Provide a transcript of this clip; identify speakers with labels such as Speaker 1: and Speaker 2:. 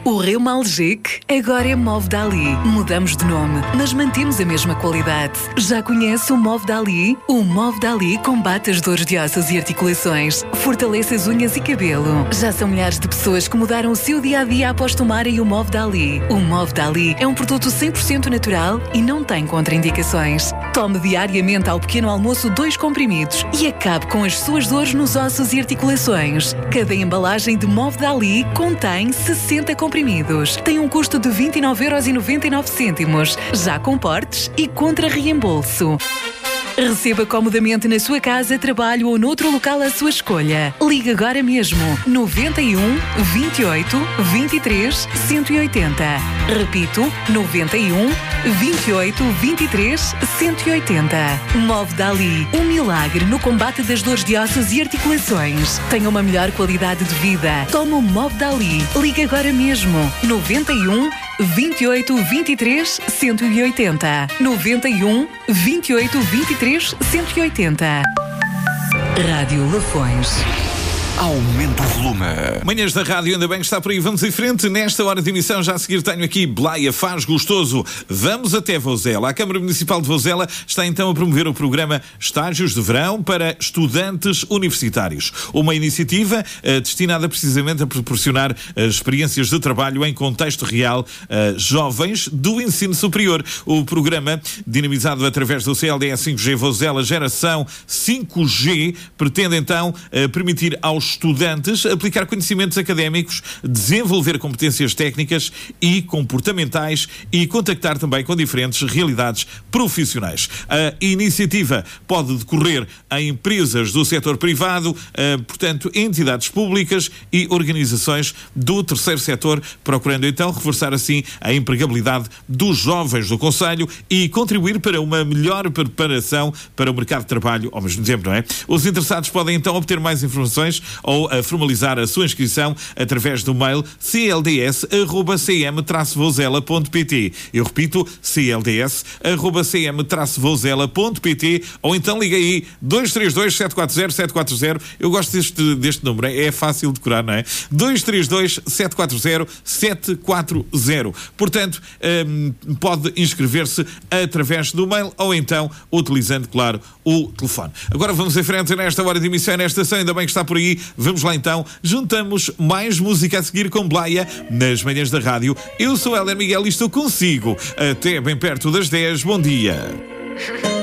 Speaker 1: O Reumalgic agora é Movdali. Mudamos de nome, mas mantemos a mesma qualidade. Já conhece o Movdali? O Movdali combate as dores de ossos e articulações, fortalece as unhas e cabelo. Já são milhares de pessoas que mudaram o seu dia-a-dia após tomarem o Movdali. O Movdali é um produto 100% natural e não tem contraindicações. Tome diariamente ao pequeno almoço 2 comprimidos e acabe com as suas dores nos ossos e articulações. Cada embalagem de Movdali contém 60 comprimidos. Tem um custo de 29,99€, já com portes e contra reembolso. Receba comodamente na sua casa, trabalho ou noutro local à sua escolha. Ligue agora mesmo 91 28 23 180. Repito, 91 28 23 180. Movdali, um milagre no combate das dores de ossos e articulações. Tenha uma melhor qualidade de vida. Tome o Movdali. Ligue agora mesmo 91 28 23 180. 91 28 23 180. Rádio Lafões.
Speaker 2: Aumenta o volume.
Speaker 3: Manhãs da Rádio, ainda bem que está por aí. Vamos em frente. Nesta hora de emissão, já a seguir tenho aqui Blaia Faz Gostoso. Vamos até Vozela. A Câmara Municipal de Vozela está então a promover o programa Estágios de Verão para Estudantes Universitários. Uma iniciativa destinada precisamente a proporcionar experiências de trabalho em contexto real a jovens do ensino superior. O programa, dinamizado através do CLDS 5G Vozela Geração 5G, pretende então permitir aos estudantes aplicar conhecimentos académicos, desenvolver competências técnicas e comportamentais e contactar também com diferentes realidades profissionais. A iniciativa pode decorrer em empresas do setor privado, portanto, entidades públicas e organizações do terceiro setor, procurando então reforçar assim a empregabilidade dos jovens do concelho e contribuir para uma melhor preparação para o mercado de trabalho ao mesmo tempo, não é? Os interessados podem então obter mais informações ou a formalizar a sua inscrição através do mail clds@cm-vozela.pt. Eu repito, clds@cm-vozela.pt, ou então liga aí 232 740 740. Eu gosto deste número, é fácil de decorar, não é? 232 740 740. Portanto, pode inscrever-se através do mail ou então utilizando, claro, o telefone. Agora vamos em frente nesta hora de emissão, nesta estação, ainda bem que está por aí. Vamos lá então, juntamos mais música a seguir com Blaia nas manhãs da rádio. Eu sou Héler Miguel e estou consigo até bem perto das 10. Bom dia.